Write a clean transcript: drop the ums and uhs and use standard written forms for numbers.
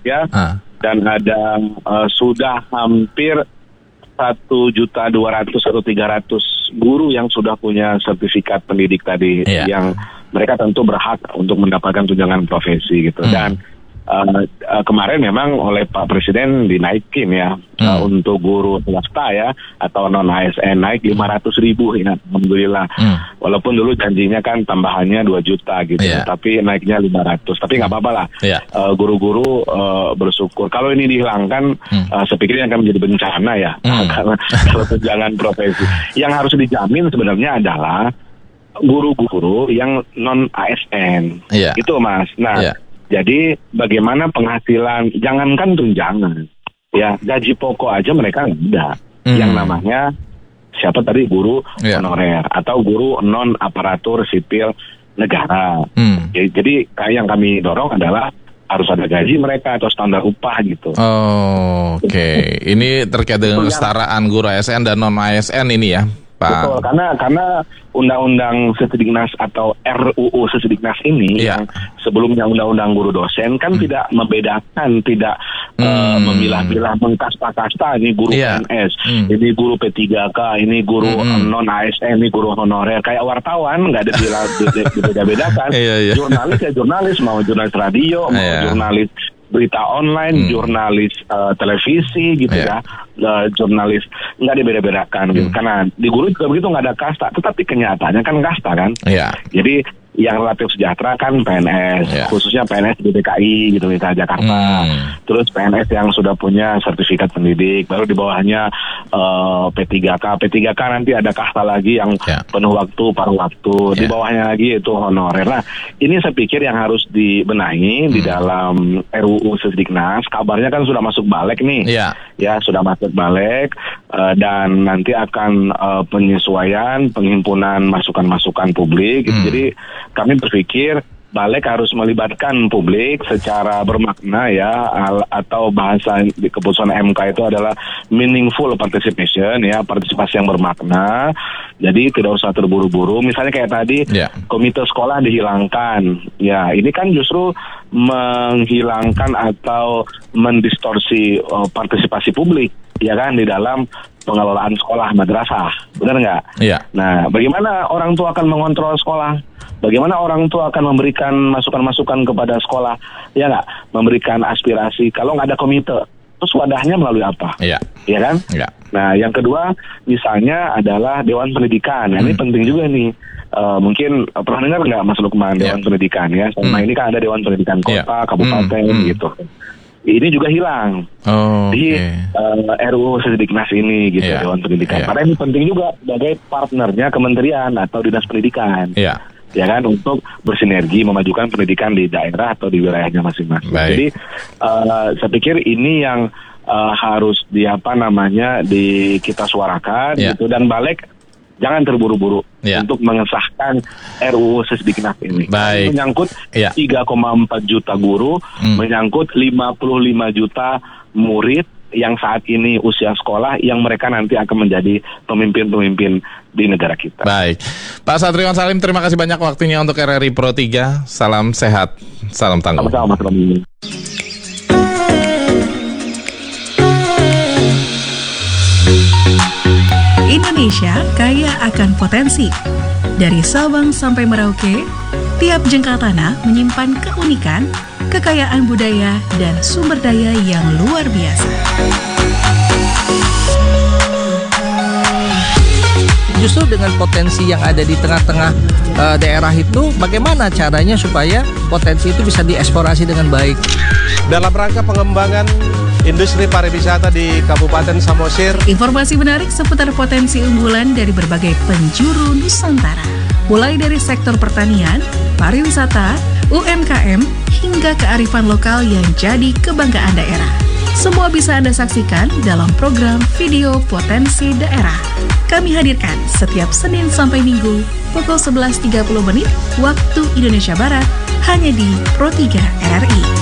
ya, dan ada sudah hampir 1.200.000 atau 300 guru yang sudah punya sertifikat pendidik tadi, yang mereka tentu berhak untuk mendapatkan tunjangan profesi gitu. Dan kemarin memang oleh Pak Presiden dinaikin ya, untuk guru swasta ya atau non ASN naik 500.000 ya, alhamdulillah. Walaupun dulu janjinya kan tambahannya 2 juta gitu, tapi naiknya 500. Tapi nggak apa-apa lah. Guru-guru bersyukur. Kalau ini dihilangkan, saya pikir ini akan menjadi bencana ya, karena kalau tunjangan profesi yang harus dijamin sebenarnya adalah guru-guru yang non ASN, itu Mas. Nah. Jadi bagaimana penghasilan, jangankan tunjangan, ya gaji pokok aja mereka nggak ada. Yang namanya siapa tadi, guru honorer atau guru non aparatur sipil negara. Jadi yang kami dorong adalah harus ada gaji mereka atau standar upah gitu. Oke. Ini terkait dengan kesetaraan guru ASN dan non ASN ini ya, Pak. Betul, karena Undang-Undang Sesdiknas atau RUU Sesdiknas ini yang sebelumnya Undang-Undang Guru Dosen kan tidak membedakan, tidak memilah-milah, mengkasta-kasta, ini guru PNS, ini guru P3K, ini guru non ASN, ini guru honorer. Kayak wartawan nggak ada beda-bedakan. Jurnalis ya jurnalis, mau jurnalis radio, mau jurnalis berita online, jurnalis televisi gitu ya, jurnalis nggak dibeda-bedakan gitu. Karena di guru juga begitu, nggak ada kasta, tetapi kenyataannya kan kasta kan. Jadi yang relatif sejahtera kan PNS, khususnya PNS di DKI gitu, misalnya Jakarta. Terus PNS yang sudah punya sertifikat pendidik, baru di bawahnya P3K. P3K nanti ada kasta lagi yang penuh waktu, paruh waktu. Di bawahnya lagi itu honorer. Nah, ini saya pikir yang harus dibenahi di dalam RUU Sesdiknas. Kabarnya kan sudah masuk balik nih. Ya, sudah masuk balik, dan nanti akan penyesuaian, penghimpunan masukan-masukan publik gitu. Jadi kami berpikir Balik harus melibatkan publik secara bermakna ya, atau bahasa di keputusan MK itu adalah meaningful participation ya, partisipasi yang bermakna. Jadi tidak usah terburu-buru. Misalnya kayak tadi komite sekolah dihilangkan. Ya, ini kan justru menghilangkan atau mendistorsi partisipasi publik ya kan di dalam pengelolaan sekolah madrasah. Benar nggak? Nah, bagaimana orang tua akan mengontrol sekolah? Bagaimana orang tua akan memberikan masukan-masukan kepada sekolah? Ya nggak? Memberikan aspirasi. Kalau nggak ada komite, terus wadahnya melalui apa? Ya kan? Nah, yang kedua misalnya adalah Dewan Pendidikan. Nah, ini penting juga nih. Mungkin pernah dengar nggak Mas Lukman Dewan Pendidikan ya? Selama ini kan ada Dewan Pendidikan Kota, Kabupaten gitu. Ini juga hilang di RUU Sesdiknas ini gitu, Dewan Pendidikan. Karena ini penting juga sebagai partnernya kementerian atau dinas pendidikan. Ya kan, untuk bersinergi memajukan pendidikan di daerah atau di wilayahnya masing-masing. Jadi saya pikir ini yang harus di kita suarakan gitu, dan Balik jangan terburu-buru untuk mengesahkan RUU Sesdiknas ini. Menyangkut 3,4 juta guru, menyangkut 55 juta murid yang saat ini usia sekolah, yang mereka nanti akan menjadi pemimpin-pemimpin di negara kita. Baik, Pak Satriwan Salim, terima kasih banyak waktunya untuk RRI Pro 3. Salam sehat, salam tangguh. Sama-sama, Mas Romi. Indonesia kaya akan potensi. Dari Sabang sampai Merauke, tiap jengkal tanah menyimpan keunikan, kekayaan budaya, dan sumber daya yang luar biasa. Justru dengan potensi yang ada di tengah-tengah daerah itu, bagaimana caranya supaya potensi itu bisa dieksplorasi dengan baik? Dalam rangka pengembangan industri pariwisata di Kabupaten Samosir. Informasi menarik seputar potensi unggulan dari berbagai penjuru Nusantara. Mulai dari sektor pertanian, pariwisata, UMKM, hingga kearifan lokal yang jadi kebanggaan daerah. Semua bisa Anda saksikan dalam program Video Potensi Daerah. Kami hadirkan setiap Senin sampai Minggu pukul 11.30 waktu Indonesia Barat hanya di Pro 3 RRI.